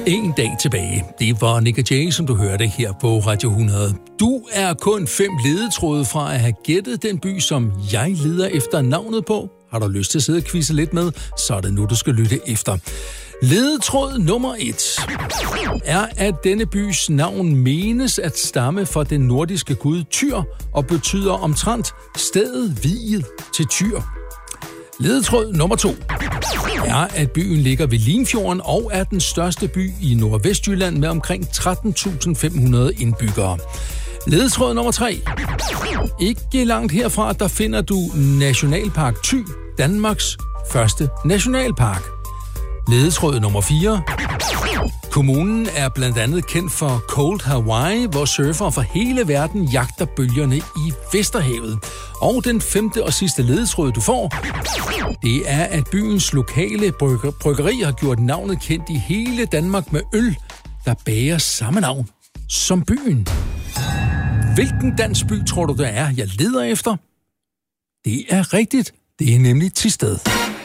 En dag tilbage. Det var Nick Jay, som du hørte her på Radio 100. Du er kun 5 ledetråde fra at have gættet den by, som jeg leder efter navnet på. Har du lyst til at sidde og quizze lidt med, så er det nu, du skal lytte efter. Ledetråd nummer 1 er, at denne bys navn menes at stamme fra den nordiske gud Tyr og betyder omtrent stedet viet til Tyr. Ledetråd nummer 2 er, at byen ligger ved Limfjorden og er den største by i Nordvestjylland med omkring 13.500 indbyggere. Ledetråd nummer 3. Ikke langt herfra, der finder du Nationalpark Thy, Danmarks første nationalpark. Ledetråd nummer 4. Kommunen er blandt andet kendt for Cold Hawaii, hvor surfere fra hele verden jagter bølgerne i Vesterhavet. Og den 5. og sidste ledetråd, du får, det er, at byens lokale bryggeri har gjort navnet kendt i hele Danmark med øl, der bærer samme navn som byen. Hvilken dansk by tror du, det er, jeg leder efter? Det er rigtigt. Det er nemlig Thisted.